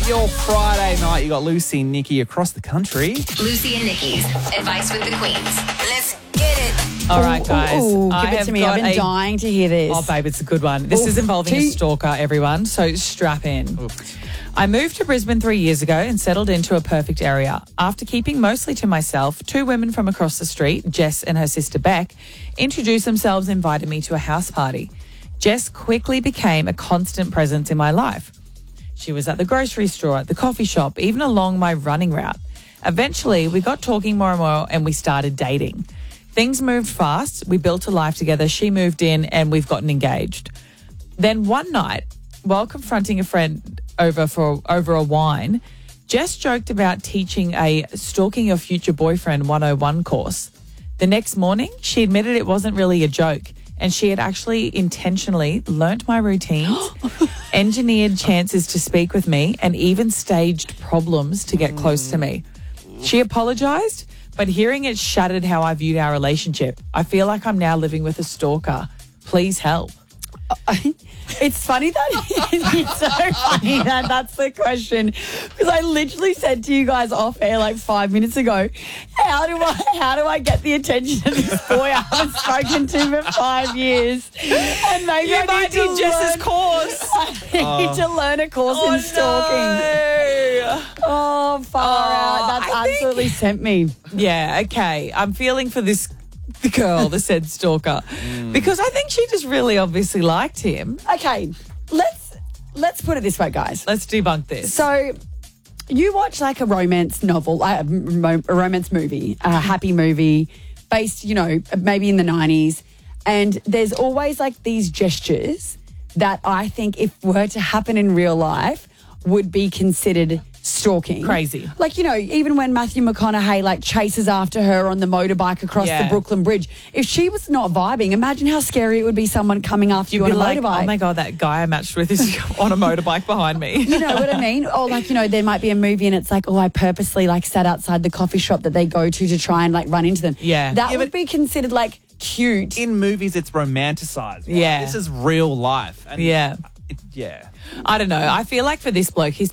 your Friday night. You got Lucy and Nikki across the country. Lucy and Nikki's Advice with the Queens. Let's get it. All right, guys. Give it to me. I've been dying to hear this. Oh, babe, it's a good one. This is involving a stalker, everyone, so strap in. I moved to Brisbane 3 years ago and settled into a perfect area. After keeping mostly to myself, two women from across the street, Jess and her sister Beck, introduced themselves and invited me to a house party. Jess quickly became a constant presence in my life. She was at the grocery store, at the coffee shop, even along my running route. Eventually, we got talking more and more and we started dating. Things moved fast. We built a life together. She moved in and we've gotten engaged. Then one night, while confronting a friend over a wine, Jess joked about teaching a Stalking Your Future Boyfriend 101 course. The next morning, she admitted it wasn't really a joke and she had actually intentionally learnt my routines, engineered chances to speak with me, and even staged problems to get close to me. She apologised, but hearing it shattered how I viewed our relationship. I feel like I'm now living with a stalker. Please help. It's funny that it's so funny that that's the question, because I literally said to you guys off air like 5 minutes ago, how do I get the attention of this boy I haven't spoken to for 5 years? And maybe I might need need Jess's course. I need to learn a course in stalking. No. Oh, far out. That's absolutely sent me. Yeah, okay. I'm feeling for this girl, the said stalker, because I think she just really obviously liked him. Okay, let's put it this way, guys. Let's debunk this. So you watch like a romance novel, a romance movie, a happy movie based, maybe in the 90s. And there's always like these gestures that I think if were to happen in real life would be considered stalking. Crazy. Like, even when Matthew McConaughey like chases after her on the motorbike across the Brooklyn Bridge, if she was not vibing, imagine how scary it would be someone coming after you on a motorbike. Oh my God, that guy I matched with is on a motorbike behind me. You know what I mean? Or like, there might be a movie and it's like, I purposely like sat outside the coffee shop that they go to try and like run into them. Yeah. That would be considered like cute. In movies, it's romanticized. Yeah. This is real life. And Yeah. yeah. I don't know. I feel like for this bloke, he's